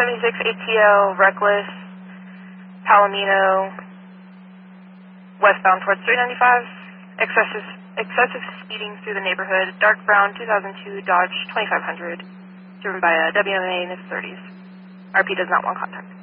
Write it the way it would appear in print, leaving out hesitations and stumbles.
76 ATL, reckless, Palomino, westbound towards 395, excessive speeding through the neighborhood, dark brown 2002 Dodge 2500, driven by a WMA in his 30s. RP does not want contact.